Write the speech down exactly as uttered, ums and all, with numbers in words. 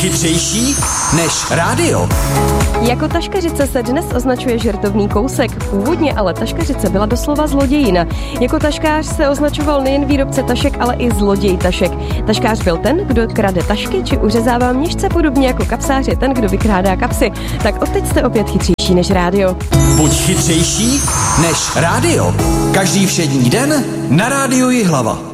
Chytřejší než rádio. Jako taškařice se dnes označuje žertovný kousek. Původně ale taškařice byla doslova zlodějina. Jako taškář se označoval nejen výrobce tašek, ale i zloděj tašek. Taškář byl ten, kdo krade tašky či uřezává měšce, podobně jako kapsář je ten, kdo vykrádá kapsy. Tak odteď jste opět chytřejší než rádio. Buď chytřejší než rádio. Každý všední den na Rádiu Jihlava.